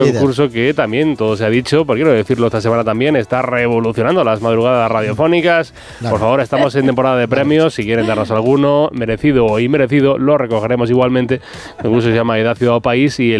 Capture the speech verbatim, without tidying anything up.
Un concurso que también, todo se ha dicho, por quiero decirlo esta semana también, está revolucionando las madrugadas radiofónicas. Claro. Por favor, estamos en temporada de premios. Si quieren darnos alguno, merecido o inmerecido, lo recogeremos igualmente. El concurso se llama Edad, Ciudad o País y el